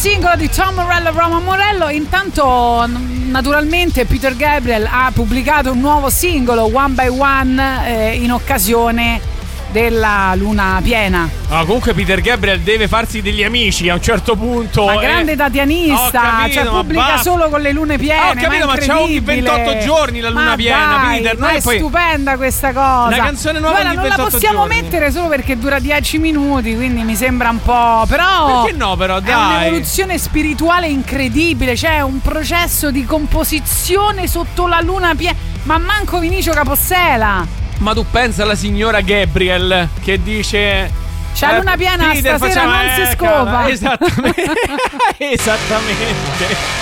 singolo di Tom Morello e Roma Morello. Intanto naturalmente Peter Gabriel ha pubblicato un nuovo singolo, One by One, in occasione della luna piena. Comunque Peter Gabriel deve farsi degli amici a un certo punto. Ma grande tatianista, capito, cioè pubblica solo con le lune piene. Ho capito, ma c'ha ogni 28 giorni la luna piena, dai, Peter. Ma è stupenda questa cosa. Una canzone nuova. Guarda, non la possiamo giorni. mettere solo perché dura 10 minuti, quindi mi sembra un po'. Però perché no, però dai. È un'evoluzione spirituale incredibile. C'è un processo di composizione sotto la luna piena. Ma manco Vinicio Capossela. Ma tu pensa alla signora Gabriel che dice c'è la luna piena, Peter, stasera non si scopa. Esattamente. Esattamente.